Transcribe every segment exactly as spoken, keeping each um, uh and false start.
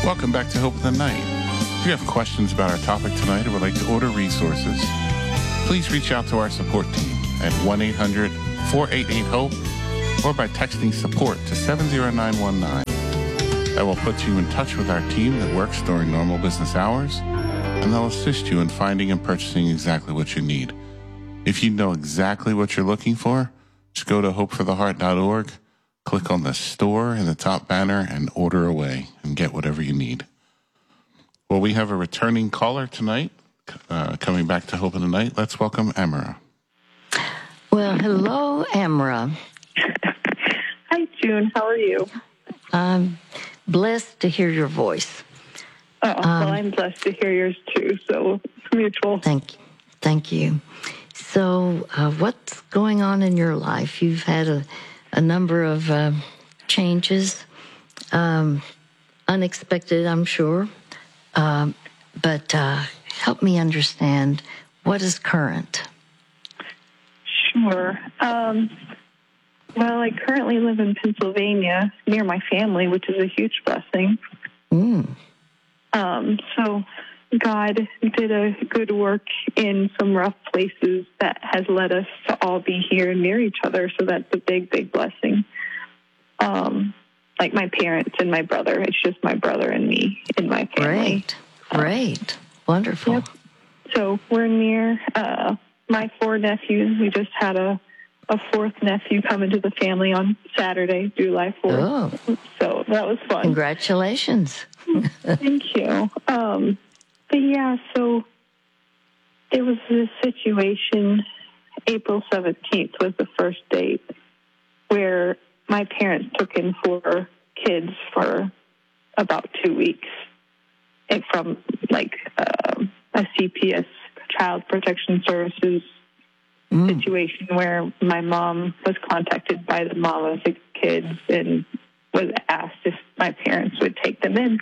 Welcome back to Hope of the Night. If you have questions about our topic tonight or would like to order resources, please reach out to our support team at one eight hundred four eight eight HOPE or by texting support to seven zero nine one nine. That will put you in touch with our team that works during normal business hours, and they'll assist you in finding and purchasing exactly what you need. If you know exactly what you're looking for, just go to hope for the heart dot org, click on the store in the top banner, and order away and get whatever you need. Well, we have a returning caller tonight, uh, coming back to Hope of the Night. Let's welcome Amara. Well, hello, Amara. Hi, June. How are you? I'm blessed to hear your voice. Oh, um, well, I'm blessed to hear yours, too, so it's mutual. Thank you. Thank you. So uh, what's going on in your life? You've had a, a number of uh, changes, um, unexpected, I'm sure, um, but uh, help me understand what is current. Sure. Um, well, I currently live in Pennsylvania near my family, which is a huge blessing. Mm. Um, so God did a good work in some rough places that has led us to all be here near each other. So that's a big, big blessing. Um, like my parents and my brother. It's just my brother and me in my family. Great. Great. Um, Wonderful. Yep. So we're near uh, my four nephews. We just had a, a fourth nephew come into the family on Saturday, July fourth. Oh. So that was fun. Congratulations. Thank you. Um, but yeah, so there was this situation, April seventeenth was the first date, where my parents took in four kids for about two weeks and from like uh, a C P S, Child Protection Services mm. situation where my mom was contacted by the mom of the kids and was asked if my parents would take them in.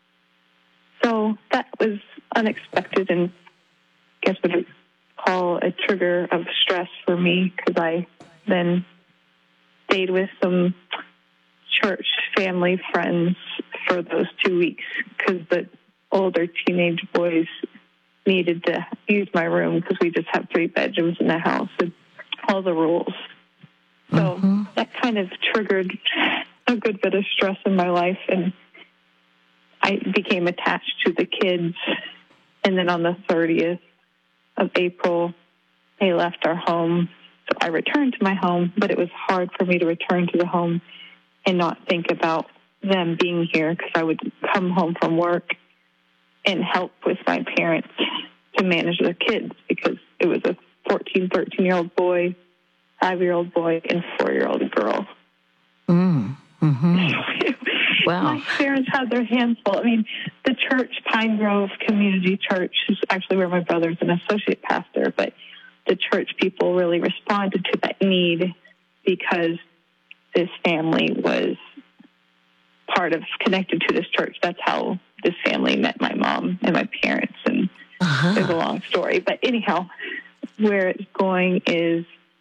So that was unexpected and I guess what I would call a trigger of stress for me because I then stayed with some church family friends for those two weeks because the older teenage boys needed to use my room because we just have three bedrooms in the house and all the rules. So mm-hmm. that kind of triggered a good bit of stress in my life, and I became attached to the kids. And then on the thirtieth of April, they left our home. So I returned to my home, but it was hard for me to return to the home and not think about them being here because I would come home from work and help with my parents to manage the kids because it was a fourteen, thirteen-year-old boy, five-year-old boy, and four-year-old girl. Mm, mm-hmm. Wow. My parents had their hands full. I mean, the church, Pine Grove Community Church, is actually where my brother's an associate pastor, but the church people really responded to that need because this family was part of, connected to this church. That's how this family met my mom and my parents, and uh-huh. there's a long story. But anyhow, where it's going is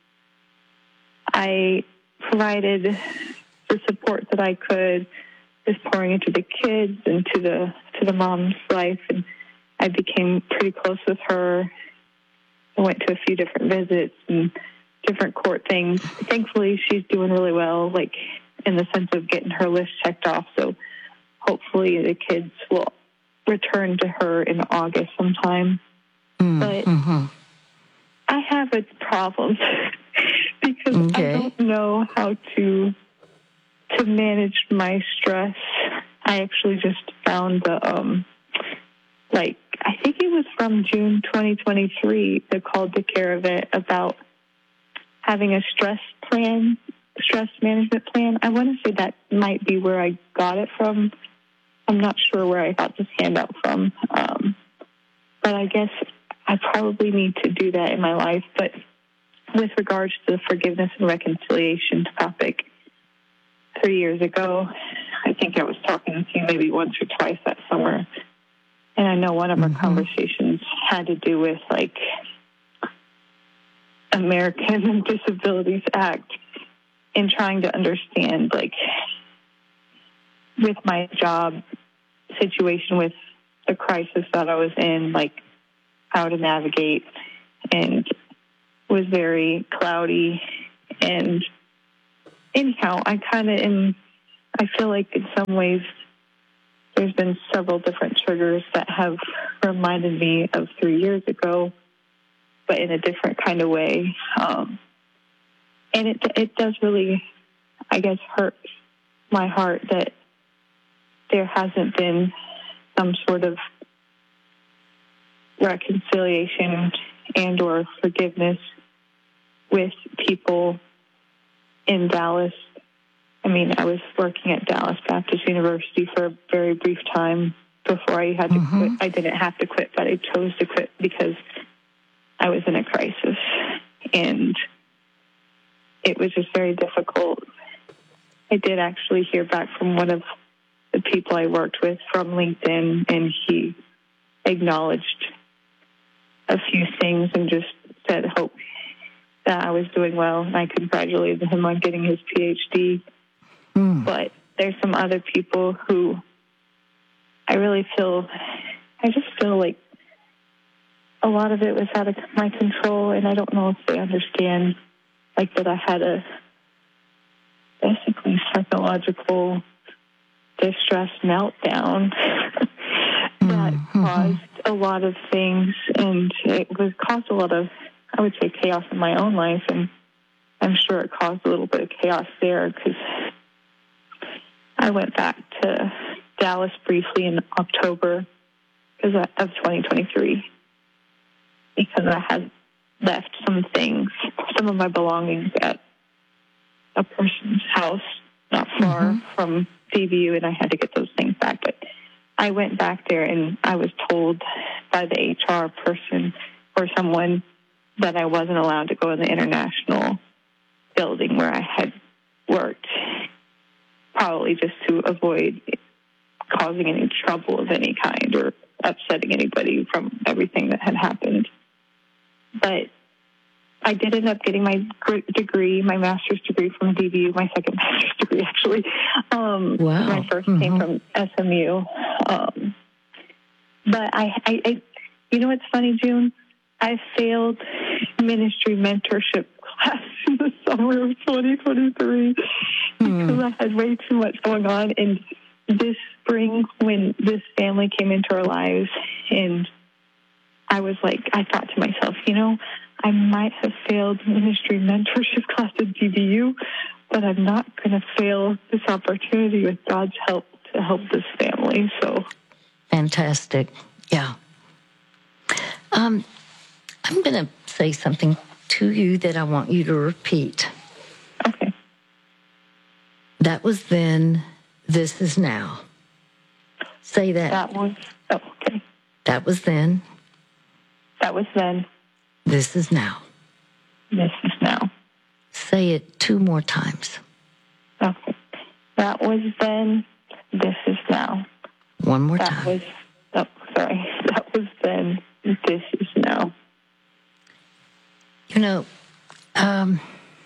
I provided the support that I could, just pouring into the kids and to the to the mom's life, and I became pretty close with her. I went to a few different visits and different court things. Thankfully, she's doing really well, like in the sense of getting her list checked off. So hopefully the kids will return to her in August sometime. Mm, but mm-hmm. I have a problem because okay. I don't know how to to manage my stress. I actually just found the, um, like, I think it was from June twenty twenty-three, the Called to Care event about having a stress plan, stress management plan. I want to say that might be where I got it from. I'm not sure where I got this handout from. Um, but I guess I probably need to do that in my life. But with regards to the forgiveness and reconciliation topic, three years ago, I think I was talking to you maybe once or twice that summer. And I know one of mm-hmm. our conversations had to do with, like, American Disabilities Act and trying to understand, like, with my job situation with the crisis that I was in, like how to navigate, and was very cloudy. And anyhow, I kind of, in, I feel like in some ways there's been several different triggers that have reminded me of three years ago, but in a different kind of way. Um, and it it does really, I guess, hurt my heart that there hasn't been some sort of reconciliation and or forgiveness with people in Dallas. I mean, I was working at Dallas Baptist University for a very brief time before I had to mm-hmm. quit. I didn't have to quit, but I chose to quit because I was in a crisis. And it was just very difficult. I did actually hear back from one of the people I worked with from LinkedIn, and he acknowledged a few things and just said hope that I was doing well. And I congratulated him on getting his P H D. Mm. But there's some other people who I really feel, I just feel like a lot of it was out of my control, and I don't know if they understand, like, that I had a basically psychological distress meltdown that mm-hmm. caused a lot of things, and it was caused a lot of, I would say, chaos in my own life, and I'm sure it caused a little bit of chaos there because I went back to Dallas briefly in October of twenty twenty-three because I had left some things, some of my belongings at a person's house not far mm-hmm. from D V U, and I had to get those things back. But I went back there, and I was told by the H R person or someone that I wasn't allowed to go in the international building where I had worked, probably just to avoid causing any trouble of any kind or upsetting anybody from everything that had happened. But I did end up getting my degree, my master's degree from D V U, my second master's degree, actually. Um, wow. My first mm-hmm. came from S M U. Um, but I, I, I, you know what's funny, June? I failed ministry mentorship class in the summer of twenty twenty-three mm. because I had way too much going on. And this spring, when this family came into our lives, and I was like, I thought to myself, you know, I might have failed ministry mentorship class at D V U, but I'm not going to fail this opportunity with God's help to help this family. So fantastic. Yeah. Um, I'm going to say something to you that I want you to repeat. Okay. That was then, this is now. Say that. That was, oh, okay. That was then. That was then. This is now. This is now. Say it two more times. Okay. That was then. This is now. One more that time. Was, oh, sorry. That was then. This is now. You know, um,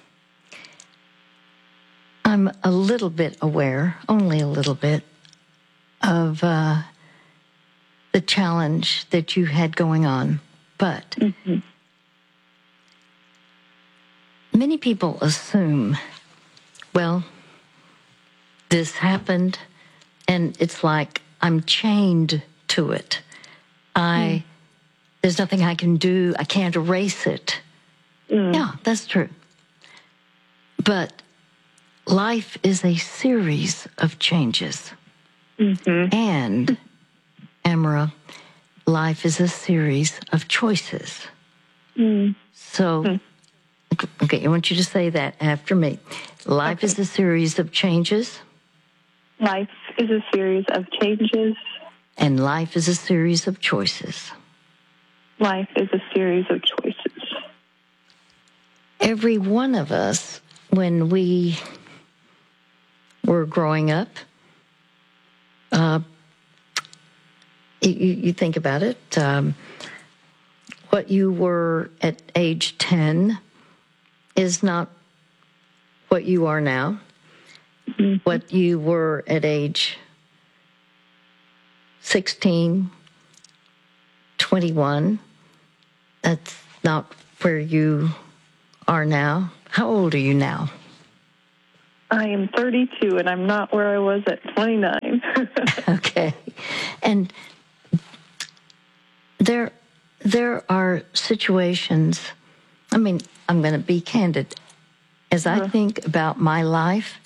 I'm a little bit aware, only a little bit, of uh, the challenge that you had going on. But mm-hmm. many people assume, well, this happened, and it's like I'm chained to it. I, mm. there's nothing I can do. I can't erase it. Mm. Yeah, that's true. But life is a series of changes. Mm-hmm. And, Amara, life is a series of choices. Mm. So, mm. okay, I want you to say that after me. Life okay. is a series of changes. Life is a series of changes. And life is a series of choices. Life is a series of choices. Every one of us, when we were growing up, uh, you, you think about it, um, what you were at age ten is not what you are now. Mm-hmm. What you were at age sixteen, twenty-one. That's not where you are now. How old are you now? I am thirty-two, and I'm not where I was at twenty-nine. Okay. And there, there are situations, I mean, I'm going to be candid. As I Uh-huh. think about my life,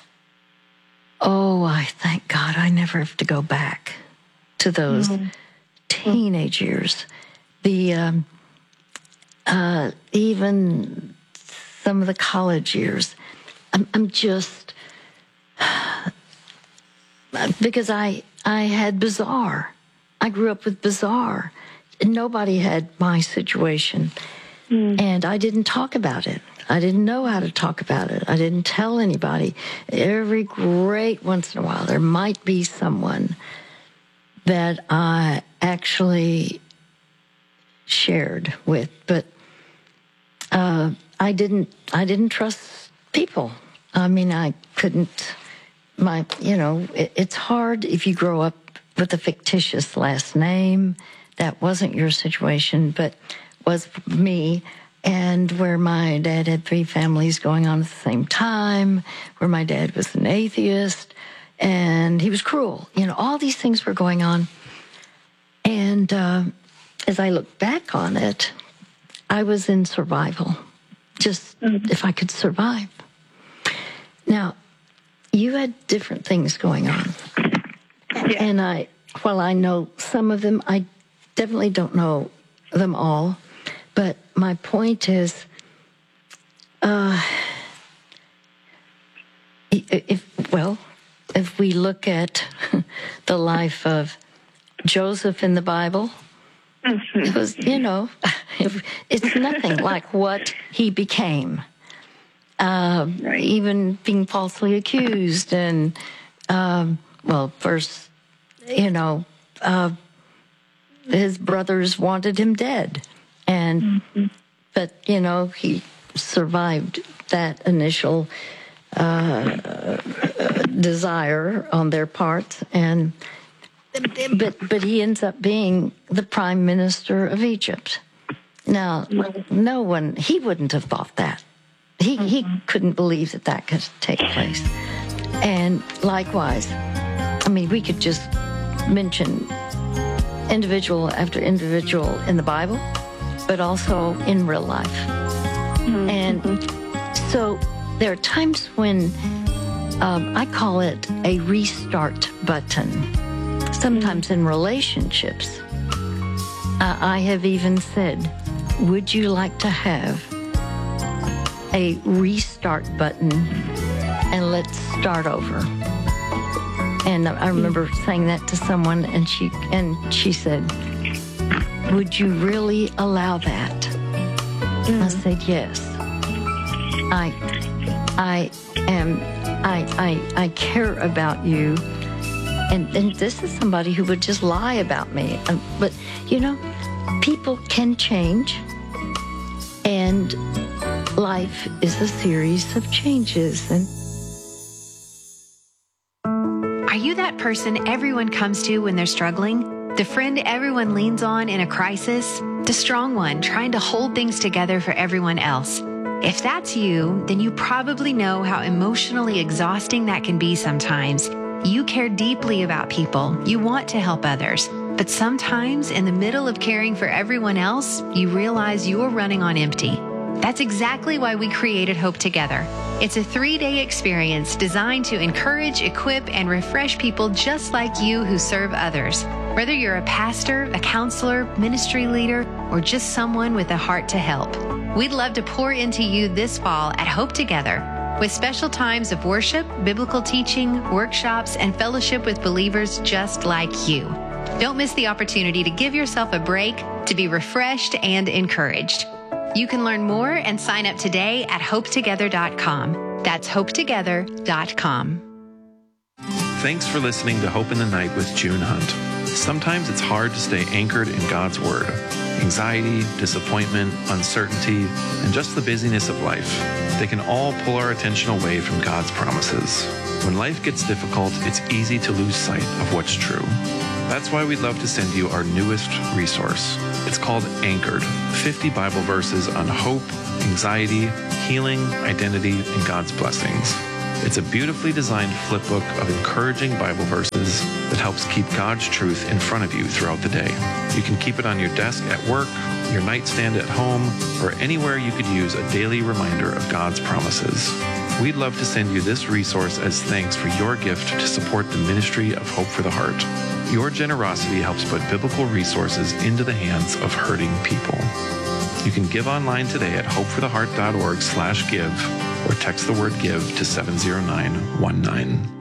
oh, I thank God I never have to go back to those Mm-hmm. teenage years. The um, uh, even some of the college years. I'm, I'm just because I I had Bizarre. I grew up with Bizarre. Nobody had my situation, mm. and I didn't talk about it. I didn't know how to talk about it. I didn't tell anybody. Every great once in a while, there might be someone that I actually shared with, but uh, I didn't. I didn't trust people. I mean, I couldn't. My, you know, it, it's hard if you grow up with a fictitious last name. That wasn't your situation, but was me. And where my dad had three families going on at the same time, where my dad was an atheist, and he was cruel. You know, all these things were going on. And uh, as I look back on it, I was in survival, just mm-hmm. if I could survive. Now, you had different things going on. Yeah. And I, while I know some of them, I definitely don't know them all. But my point is, uh, if, well, if we look at the life of Joseph in the Bible, mm-hmm. it was, you know, it's nothing like what he became. Uh, right. Even being falsely accused and, um, well, first, you know, uh, his brothers wanted him dead. And, mm-hmm. but, you know, he survived that initial uh, desire on their part. And, but, but he ends up being the prime minister of Egypt. Now, no one, he wouldn't have thought that. He, mm-hmm. he couldn't believe that that could take place. And likewise, I mean, we could just mention individual after individual in the Bible, but also in real life. Mm-hmm. And so there are times when um, I call it a restart button. Sometimes in relationships, uh, I have even said, would you like to have a restart button and let's start over? And I remember saying that to someone, and she and she said, would you really allow that? Mm-hmm. I said, yes. I I am I I I care about you. And and this is somebody who would just lie about me. Um, but you know, people can change, and life is a series of changes. And are you that person everyone comes to when they're struggling? The friend everyone leans on in a crisis? The strong one trying to hold things together for everyone else? If that's you, then you probably know how emotionally exhausting that can be sometimes. You care deeply about people. You want to help others. But sometimes, in the middle of caring for everyone else, you realize you're running on empty. That's exactly why we created Hope Together. It's a three-day experience designed to encourage, equip, and refresh people just like you who serve others. Whether you're a pastor, a counselor, ministry leader, or just someone with a heart to help. We'd love to pour into you this fall at Hope Together, with special times of worship, biblical teaching, workshops, and fellowship with believers just like you. Don't miss the opportunity to give yourself a break, to be refreshed and encouraged. You can learn more and sign up today at hope together dot com. That's hope together dot com. Thanks for listening to Hope in the Night with June Hunt. Sometimes it's hard to stay anchored in God's Word. Anxiety, disappointment, uncertainty, and just the busyness of life. They can all pull our attention away from God's promises. When life gets difficult, it's easy to lose sight of what's true. That's why we'd love to send you our newest resource. It's called Anchored, fifty Bible verses on hope, anxiety, healing, identity, and God's blessings. It's a beautifully designed flip book of encouraging Bible verses that helps keep God's truth in front of you throughout the day. You can keep it on your desk at work, your nightstand at home, or anywhere you could use a daily reminder of God's promises. We'd love to send you this resource as thanks for your gift to support the ministry of Hope for the Heart. Your generosity helps put biblical resources into the hands of hurting people. You can give online today at hopefortheheart.org slash give or text the word give to seven zero nine one nine.